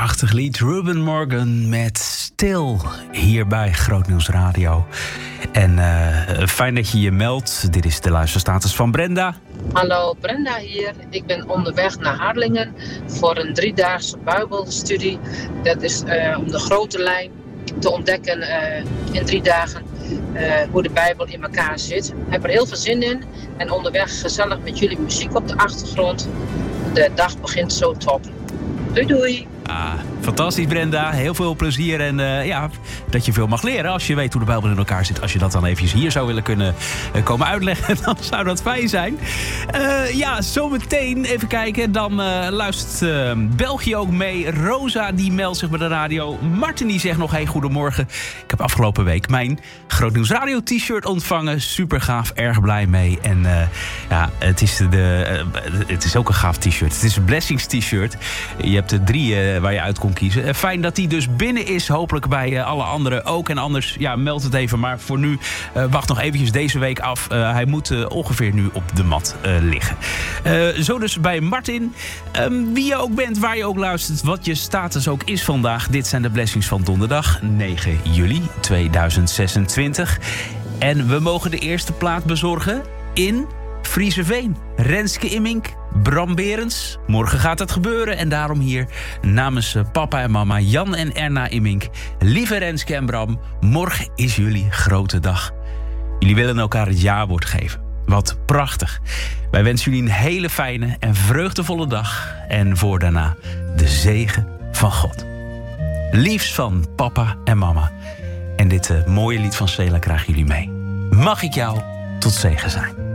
Prachtig lied. Ruben Morgan met Stil hier bij Grootnieuws Radio. En fijn dat je je meldt. Dit is de luisterstatus van Brenda. Hallo, Brenda hier. Ik ben onderweg naar Harlingen voor een 3-daagse Bijbelstudie. Dat is om de grote lijn te ontdekken in 3 dagen hoe de Bijbel in elkaar zit. Ik heb er heel veel zin in en onderweg gezellig met jullie muziek op de achtergrond. De dag begint zo top. Doei doei! Fantastisch Brenda, heel veel plezier en dat je veel mag leren als je weet hoe de Bijbel in elkaar zit. Als je dat dan eventjes hier zou willen kunnen komen uitleggen, dan zou dat fijn zijn. Zometeen even kijken, dan luistert België ook mee. Rosa die meldt zich bij de radio. Martin die zegt nog, hey, goedemorgen. Ik heb afgelopen week mijn Grootnieuws Radio t-shirt ontvangen. Super gaaf, erg blij mee. En het is ook een gaaf t-shirt. Het is een Blessings t-shirt. Je hebt er 3 waar je uit kon kiezen. Fijn dat die dus binnen is. Hopelijk bij alle anderen ook. En anders, meld het even. Maar voor nu, wacht nog eventjes deze week af. Hij moet ongeveer nu op de mat liggen. Zo dus bij Martin. Wie je ook bent, waar je ook luistert, wat je status ook is vandaag. Dit zijn de Blessings van donderdag, 9 juli 2026. En we mogen de eerste plaat bezorgen in Frieseveen. Renske Immink, Bram Berends. Morgen gaat het gebeuren en daarom hier namens papa en mama Jan en Erna Immink. Lieve Renske en Bram, morgen is jullie grote dag. Jullie willen elkaar het jawoord geven. Wat prachtig. Wij wensen jullie een hele fijne en vreugdevolle dag. En voor daarna de zegen van God. Liefst van papa en mama. En dit mooie lied van Sela krijgen jullie mee. Mag ik jou tot zegen zijn.